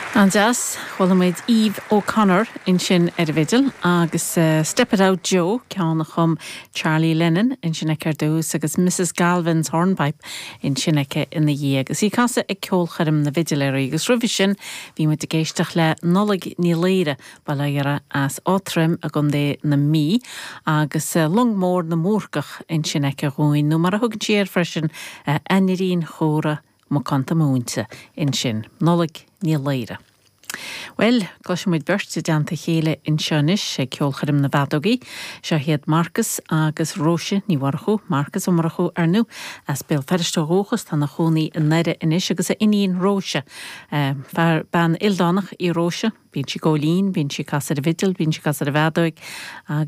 An deas, chhuilimid Eve O'Connor in sin vidal, agus Step It Out Joe, ceanna chum Charlie Lennon in sin dús, agus Mrs. Galvin's hornpipe in sin in the dhé. Agus í casa ceolcharim na vidal agus rufi sin, bhí mu géisteach le nolig ní léire balayara as átrim a gundé na mí, agus lungmór na múrgach in sin roin, nó mar a thug tíar freisin anirín chóra má canta múnta in sin, nolig ní léire. Well, gluisimid burt deanta chéile in seanis sé ceolcharim na bhadógaí, se héad Marcus agus Róise ní warchu, Marcus ó marchu arnú, as bil feriste róchas tá na chónaí in neire inis agus a iníon Róise. Fear ban ildánach í Róise, bín si gólín, bín si casar vidal, bín si casar bhadóig,